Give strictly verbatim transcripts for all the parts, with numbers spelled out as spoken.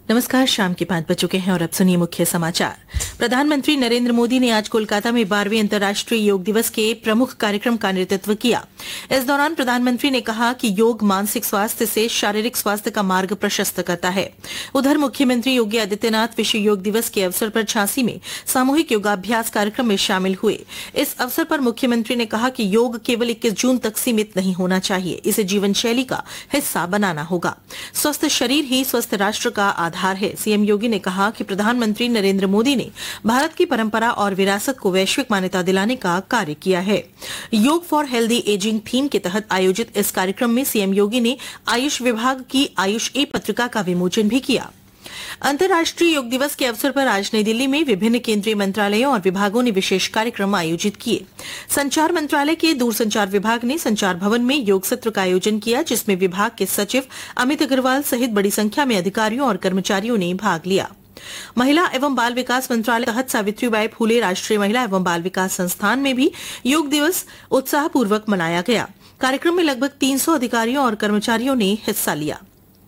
नमस्कार, शाम के पांच बज चुके हैं और अब सुनिए मुख्य समाचार। प्रधानमंत्री नरेंद्र मोदी ने आज कोलकाता में बारहवें अंतर्राष्ट्रीय योग दिवस के प्रमुख कार्यक्रम का नेतृत्व किया। इस दौरान प्रधानमंत्री ने कहा कि योग मानसिक स्वास्थ्य से शारीरिक स्वास्थ्य का मार्ग प्रशस्त करता है। उधर मुख्यमंत्री योगी आदित्यनाथ विश्व योग दिवस के अवसर पर झांसी में सामूहिक योगाभ्यास कार्यक्रम में शामिल हुए। इस अवसर पर मुख्यमंत्री ने कहा कि योग केवल इक्कीस जून तक सीमित नहीं होना चाहिए, इसे जीवन शैली का हिस्सा बनाना होगा। स्वस्थ शरीर ही स्वस्थ राष्ट्र का आधार है। सीएम योगी ने कहा कि प्रधानमंत्री नरेंद्र मोदी ने भारत की परंपरा और विरासत को वैश्विक मान्यता दिलाने का कार्य किया है। योग फॉर हेल्दी एजिंग थीम के तहत आयोजित इस कार्यक्रम में सीएम योगी ने आयुष विभाग की आयुष ई पत्रिका का विमोचन भी किया। अंतर्राष्ट्रीय योग दिवस के अवसर पर आज नई दिल्ली में विभिन्न केंद्रीय मंत्रालयों और विभागों ने विशेष कार्यक्रम आयोजित किए। संचार मंत्रालय के दूरसंचार विभाग ने संचार भवन में योग सत्र का आयोजन किया, जिसमें विभाग के सचिव अमित अग्रवाल सहित बड़ी संख्या में अधिकारियों और कर्मचारियों ने भाग लिया। महिला एवं बाल विकास मंत्रालय तहत सावित्रीबाई फूले राष्ट्रीय महिला एवं बाल विकास संस्थान में भी योग दिवस उत्साहपूर्वक मनाया गया। कार्यक्रम में लगभग तीन सौ अधिकारियों और कर्मचारियों ने हिस्सा लिया।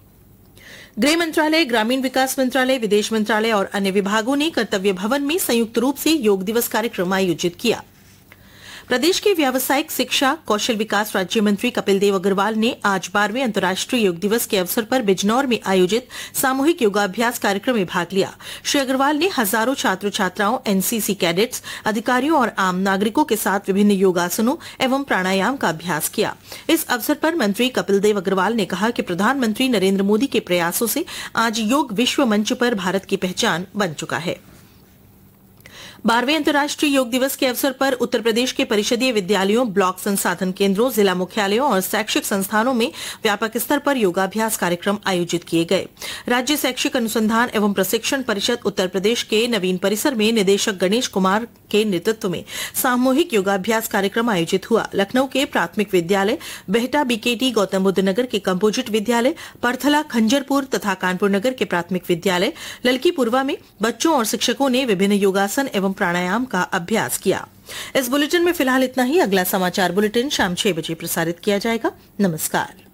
गृह मंत्रालय, ग्रामीण विकास मंत्रालय, विदेश मंत्रालय और अन्य विभागों ने कर्तव्य भवन में संयुक्त रूप से योग दिवस कार्यक्रम आयोजित किया। प्रदेश के व्यावसायिक शिक्षा कौशल विकास राज्य मंत्री कपिल देव अग्रवाल ने आज बारहवें अंतर्राष्ट्रीय योग दिवस के अवसर पर बिजनौर में आयोजित सामूहिक योगाभ्यास कार्यक्रम में भाग लिया। श्री अग्रवाल ने हजारों छात्र छात्राओं, एनसीसी कैडेट्स, अधिकारियों और आम नागरिकों के साथ विभिन्न योगासनों एवं प्राणायाम का अभ्यास किया। इस अवसर पर मंत्री कपिल देव अग्रवाल ने कहा कि प्रधानमंत्री नरेंद्र मोदी के प्रयासों से आज योग विश्व मंच पर भारत की पहचान बन चुका है। बारहवें अंतर्राष्ट्रीय योग दिवस के अवसर पर उत्तर प्रदेश के परिषदीय विद्यालयों, ब्लॉक संसाधन केंद्रों, जिला मुख्यालयों और शैक्षिक संस्थानों में व्यापक स्तर पर योगाभ्यास कार्यक्रम आयोजित किए गए। राज्य शैक्षिक अनुसंधान एवं प्रशिक्षण परिषद उत्तर प्रदेश के नवीन परिसर में निदेशक गणेश कुमार के नेतृत्व में सामूहिक योगाभ्यास कार्यक्रम आयोजित हुआ। लखनऊ के प्राथमिक विद्यालय, बेहटा बीकेटी, गौतम बुद्ध नगर के कंपोजिट विद्यालय, परथला, खंजरपुर तथा कानपुर नगर के प्राथमिक विद्यालय, ललकीपुरवा में बच्चों और शिक्षकों ने विभिन्न योगासन एवं प्राणायाम का अभ्यास किया। इस बुलेटिन में फिलहाल इतना ही। अगला समाचार बुलेटिन शाम छह बजे प्रसारित किया जाएगा। नमस्कार।